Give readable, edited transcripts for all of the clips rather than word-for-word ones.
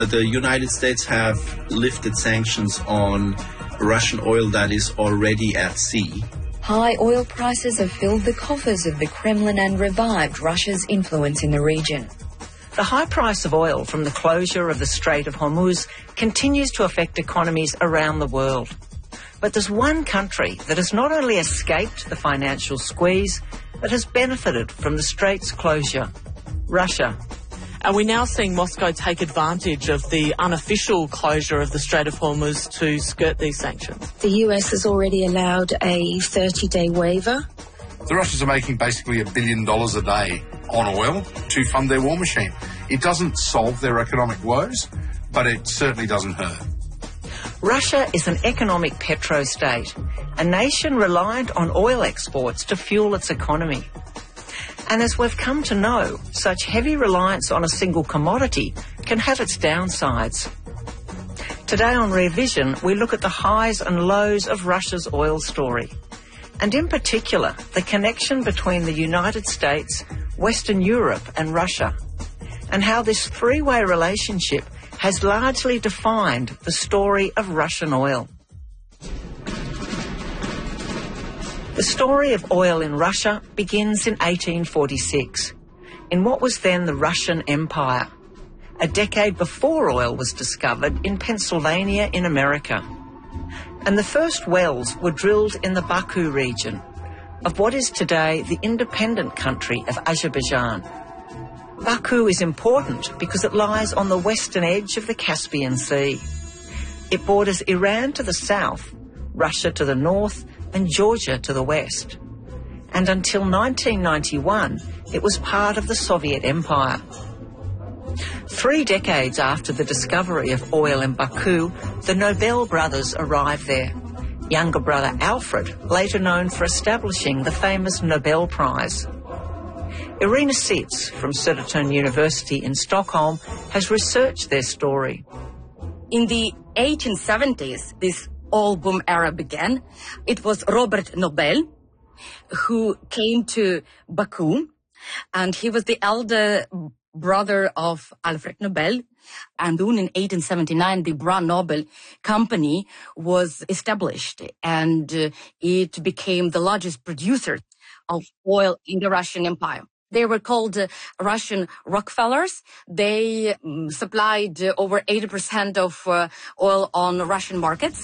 The United States have lifted sanctions on Russian oil that is already at sea. High oil prices have filled the coffers of the Kremlin and revived Russia's influence in the region. The high price of oil from the closure of the Strait of Hormuz continues to affect economies around the world. But there's one country that has not only escaped the financial squeeze, but has benefited from the strait's closure: Russia. And we're now seeing Moscow take advantage of the unofficial closure of the Strait of Hormuz to skirt these sanctions. The US has already allowed a 30-day waiver. The Russians are making basically $1 billion a day on oil to fund their war machine. It doesn't solve their economic woes, but it certainly doesn't hurt. Russia is an economic petrostate, a nation reliant on oil exports to fuel its economy. And as we've come to know, such heavy reliance on a single commodity can have its downsides. Today on Rear Vision, we look at the highs and lows of Russia's oil story, and in particular, the connection between the United States, Western Europe and Russia, and how this three-way relationship has largely defined the story of Russian oil. The story of oil in Russia begins in 1846, in what was then the Russian Empire, a decade before oil was discovered in Pennsylvania in America. And the first wells were drilled in the Baku region of what is today the independent country of Azerbaijan. Baku is important because it lies on the western edge of the Caspian Sea. It borders Iran to the south, Russia to the north, and Georgia to the west. And until 1991, it was part of the Soviet Empire. 3 decades after the discovery of oil in Baku, the Nobel brothers arrived there. Younger brother Alfred, later known for establishing the famous Nobel Prize. Irina Sitz from Södertörn University in Stockholm has researched their story. In the 1870s, this oil boom era began. It was Robert Nobel who came to Baku, and he was the elder brother of Alfred Nobel. And soon in 1879, the Brand Nobel company was established, and it became the largest producer of oil in the Russian Empire. They were called Russian Rockefellers. They supplied over 80% of oil on Russian markets.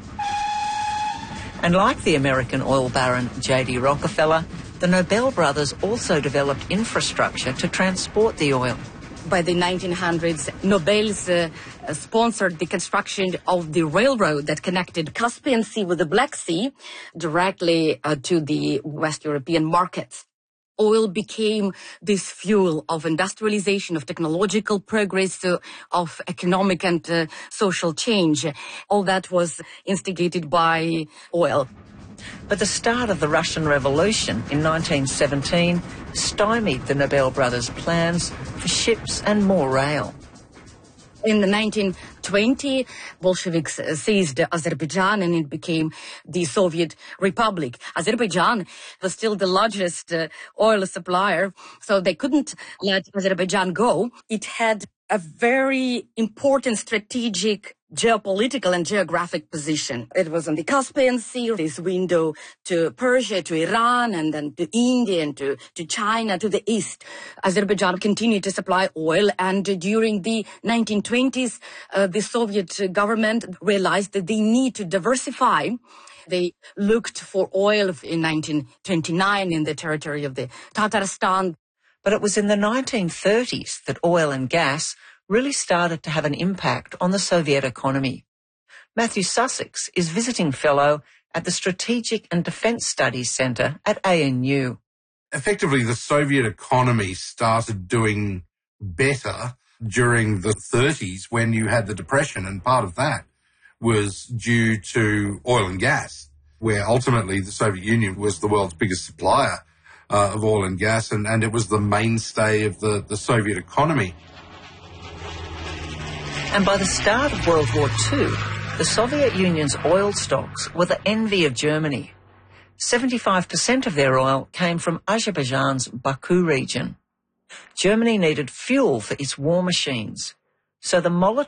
And like the American oil baron J.D. Rockefeller, the Nobel brothers also developed infrastructure to transport the oil. By the 1900s, Nobels sponsored the construction of the railroad that connected Caspian Sea with the Black Sea directly to the West European markets. Oil became this fuel of industrialization, of technological progress, of economic and social change. All that was instigated by oil. But the start of the Russian Revolution in 1917 stymied the Nobel brothers' plans for ships and more rail. In the 1920, Bolsheviks seized Azerbaijan and it became the Soviet Republic. Azerbaijan was still the largest oil supplier, so they couldn't let Azerbaijan go. It had a very important strategic geopolitical and geographic position. It was on the Caspian Sea, this window to Persia, to Iran, and then to India, and to China, to the east. Azerbaijan continued to supply oil, and during the 1920s, the Soviet government realized that they need to diversify. They looked for oil in 1929 in the territory of the Tatarstan. But it was in the 1930s that oil and gas really started to have an impact on the Soviet economy. Matthew Sussex is visiting fellow at the Strategic and Defence Studies Centre at ANU. Effectively, the Soviet economy started doing better during the 30s when you had the Depression, and part of that was due to oil and gas, where ultimately the Soviet Union was the world's biggest supplier of oil and gas, and it was the mainstay of the Soviet economy. And by the start of World War II, the Soviet Union's oil stocks were the envy of Germany. 75% of their oil came from Azerbaijan's Baku region. Germany needed fuel for its war machines. So the Molotov